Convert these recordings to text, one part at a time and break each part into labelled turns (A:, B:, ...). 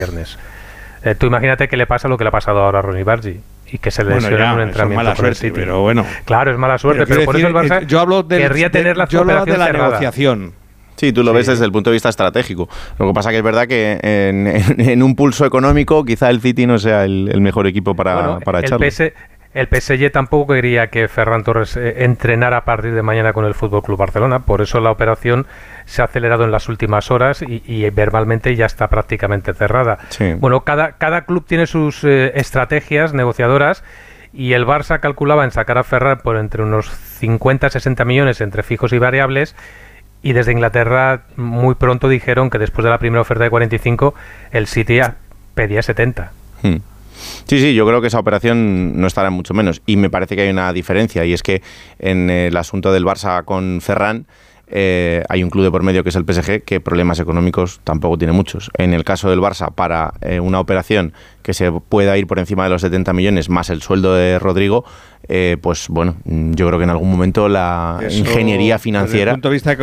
A: viernes. Tú imagínate que le pasa lo que le ha pasado ahora a Ronny Bargi y que se lesiona en un entrenamiento con el City.
B: Pero bueno,
A: claro, es mala suerte, pero por eso el Barça querría tener la operación
B: de la
A: cerrada.
B: negociación.
C: Sí, tú lo ves desde el punto de vista estratégico. Lo que pasa que es verdad que en un pulso económico quizá el City no sea el mejor equipo para echarlo.
A: El PSG tampoco quería que Ferran Torres entrenara a partir de mañana con el FC Barcelona, por eso la operación se ha acelerado en las últimas horas y verbalmente ya está prácticamente cerrada.
C: Sí.
A: Bueno, cada club tiene sus estrategias negociadoras y el Barça calculaba en sacar a Ferran por entre unos 50-60 millones entre fijos y variables, y desde Inglaterra muy pronto dijeron que después de la primera oferta de 45 el City pedía 70.
C: Sí, yo creo que esa operación no estará mucho menos, y me parece que hay una diferencia, y es que en el asunto del Barça con Ferran hay un club de por medio que es el PSG, que problemas económicos tampoco tiene muchos. En el caso del Barça, para una operación que se pueda ir por encima de los 70 millones más el sueldo de Rodrigo, pues bueno, yo creo que en algún momento la ingeniería financiera...
B: Desde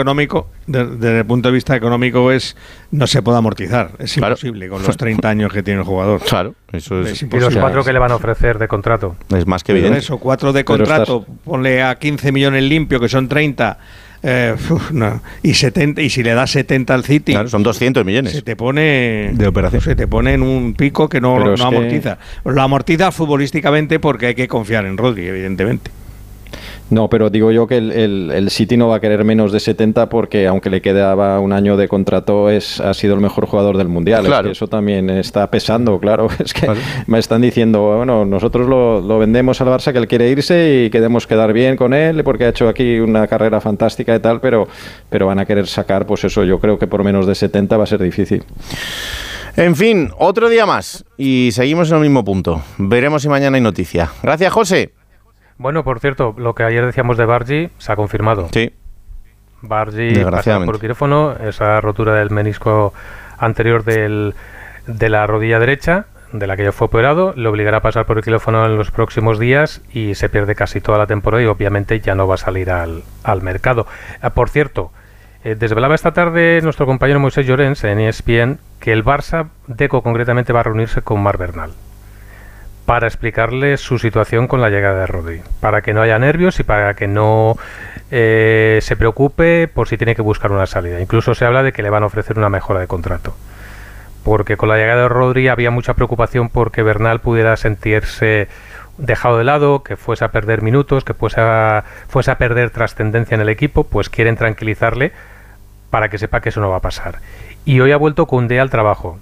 B: el punto de vista económico no se puede amortizar, es imposible con los 30 años que tiene el jugador.
C: Claro, eso es
A: imposible. Y los 4 que le van a ofrecer de contrato.
C: Es más que evidente.
B: Eso, 4 de contrato, ponle a 15 millones limpio, que son 30... no. Y 70, y si le das 70 al City,
C: claro, son 200 millones.
B: Se te pone
C: de operación.
B: Se te pone en un pico que no amortiza. Lo amortiza futbolísticamente porque hay que confiar en Rodri, evidentemente.
D: No, pero digo yo que el City no va a querer menos de 70 porque aunque le quedaba un año de contrato ha sido el mejor jugador del Mundial.
C: Claro.
D: Es que eso también está pesando, claro. Es que me están diciendo, bueno, nosotros lo vendemos al Barça, que él quiere irse y queremos quedar bien con él porque ha hecho aquí una carrera fantástica y tal, pero van a querer sacar, pues eso, yo creo que por menos de 70 va a ser difícil.
C: En fin, otro día más y seguimos en el mismo punto. Veremos si mañana hay noticia. Gracias, José.
A: Bueno, por cierto, lo que ayer decíamos de Bargi se ha confirmado.
C: Sí.
A: Bargi pasó por quirófano, esa rotura del menisco anterior de la rodilla derecha, de la que ya fue operado, le obligará a pasar por el quirófano en los próximos días y se pierde casi toda la temporada y obviamente ya no va a salir al mercado. Por cierto, desvelaba esta tarde nuestro compañero Moisés Llorens en ESPN que el Barça, Deco concretamente, va a reunirse con Marc Bernal para explicarle su situación con la llegada de Rodri, para que no haya nervios y para que no se preocupe por si tiene que buscar una salida. Incluso se habla de que le van a ofrecer una mejora de contrato, porque con la llegada de Rodri había mucha preocupación porque Bernal pudiera sentirse dejado de lado, que fuese a perder minutos, que fuese a perder trascendencia en el equipo. Pues quieren tranquilizarle para que sepa que eso no va a pasar. Y hoy ha vuelto Koundé al trabajo.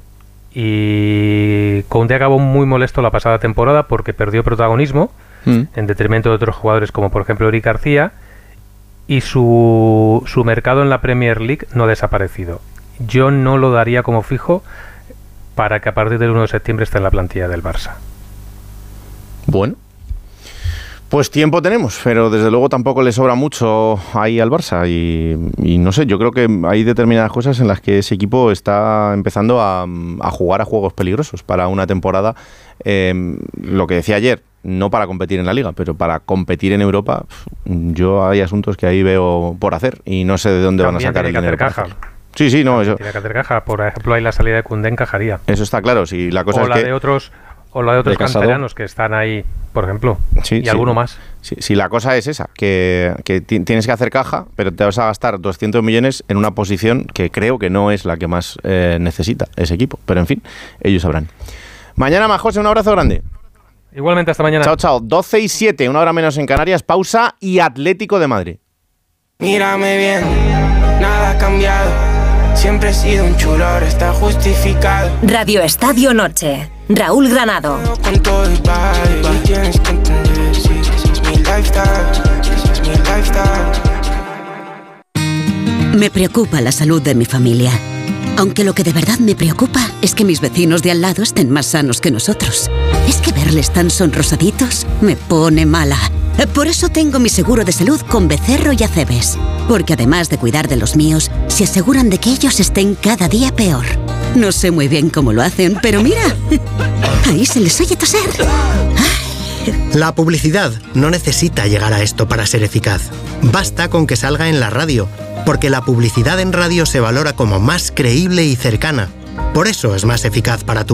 A: Y Koundé acabó muy molesto la pasada temporada porque perdió protagonismo en detrimento de otros jugadores como por ejemplo Eric García, y su mercado en la Premier League no ha desaparecido. Yo no lo daría como fijo para que a partir del 1 de septiembre esté en la plantilla del Barça.
C: Bueno, pues tiempo tenemos, pero desde luego tampoco le sobra mucho ahí al Barça y no sé, yo creo que hay determinadas cosas en las que ese equipo está empezando a jugar a juegos peligrosos para una temporada, lo que decía ayer, no para competir en la Liga, pero para competir en Europa. Yo hay asuntos que ahí veo por hacer y no sé de dónde van a sacar el dinero. Sí, no, eso.
A: Tiene que hacer caja, por ejemplo, ahí la salida de Koundé encajaría.
C: Eso está claro, si la cosa
A: o
C: es
A: la
C: que...
A: de otros canteranos que están ahí, por ejemplo, y alguno más.
C: Si la cosa es esa, que tienes que hacer caja, pero te vas a gastar 200 millones en una posición que creo que no es la que más necesita ese equipo. Pero en fin, ellos sabrán. Mañana más, José, un abrazo grande.
A: Igualmente, hasta mañana.
C: Chao. 12:07, una hora menos en Canarias, pausa y Atlético de Madrid.
E: Mírame bien, nada ha cambiado. Siempre he sido un chulo, ahora está justificado.
F: Radio Estadio Noche. Raúl Granado.
E: Con todo y tienes que entender, sí, es mi lifestyle, es mi lifestyle.
G: Me preocupa la salud de mi familia. Aunque lo que de verdad me preocupa es que mis vecinos de al lado estén más sanos que nosotros. Es que verles tan sonrosaditos me pone mala. Por eso tengo mi seguro de salud con Becerro y Acebes. Porque además de cuidar de los míos, se aseguran de que ellos estén cada día peor. No sé muy bien cómo lo hacen, pero mira, ahí se les oye toser.
H: La publicidad no necesita llegar a esto para ser eficaz. Basta con que salga en la radio, porque la publicidad en radio se valora como más creíble y cercana. Por eso es más eficaz para tu